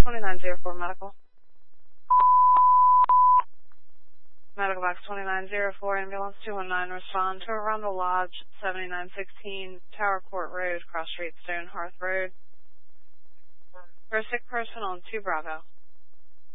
2904 Medical. Medical Box 2904, Ambulance 219, respond to Arundel Lodge, 7916 Tower Court Road, Cross Street, Stone Hearth Road. For a sick person on 2 Bravo.